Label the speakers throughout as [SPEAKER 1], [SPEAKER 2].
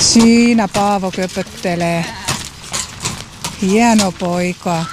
[SPEAKER 1] Siinä Paavo köpöttelee. Hieno poika.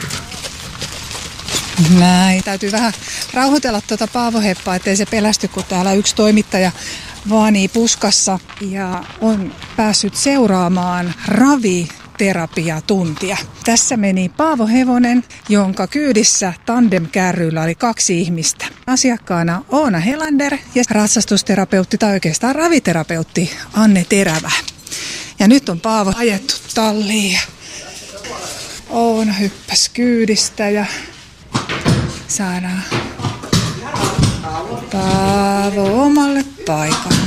[SPEAKER 1] Näin, täytyy vähän rauhoitella tuota Paavo-heppaa, ettei se pelästy, kun täällä yksi toimittaja vaanii puskassa ja on päässyt seuraamaan raviterapiatuntia. Tässä meni Paavo Hevonen, jonka kyydissä tandemkärryillä oli 2 ihmistä. Asiakkaana Oona Helander ja ratsastusterapeutti tai oikeastaan raviterapeutti Anne Terävä. Ja nyt on Paavo ajettu talliin ja Oona hyppäsi kyydistä ja saadaan Paavo omalle paikalle.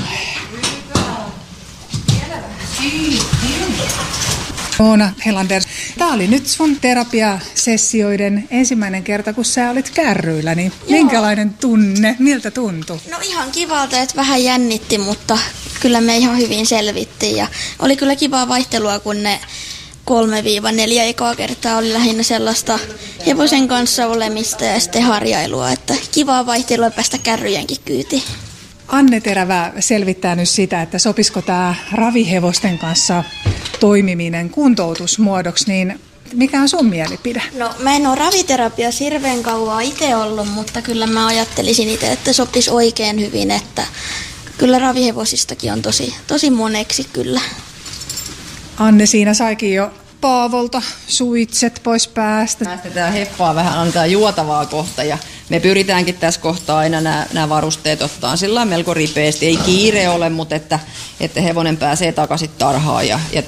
[SPEAKER 1] Oona Helander, tämä oli nyt sun terapiasessioiden ensimmäinen kerta, kun sä olit kärryillä, niin minkälainen tunne, miltä tuntui?
[SPEAKER 2] No ihan kivalta, että vähän jännitti, mutta kyllä me ihan hyvin selvittiin ja oli kyllä kivaa vaihtelua, kun ne 3-4 ekaa kertaa oli lähinnä sellaista hevosen kanssa olemista ja sitten harjailua, että kivaa vaihtelua päästä kärryjenkin kyytiin.
[SPEAKER 1] Anne Terävä selvittää nyt sitä, että sopisiko tämä ravihevosten kanssa toimiminen kuntoutusmuodoksi, niin mikä on sun mielipide?
[SPEAKER 2] No mä en ole raviterapiassa hirveän kauan itse ollut, mutta kyllä mä ajattelisin itse, että sopisi oikein hyvin, että kyllä ravihevosistakin on tosi moneksi kyllä.
[SPEAKER 1] Nämä siinä saikin jo Paavolta suitset pois päästä.
[SPEAKER 3] Päästetään heppaa vähän, annetaan juotavaa kohta ja me pyritäänkin tässä kohtaa aina nämä varusteet ottaa sillä melko ripeästi. Ei kiire ole, mutta että hevonen pääsee takaisin tarhaan ja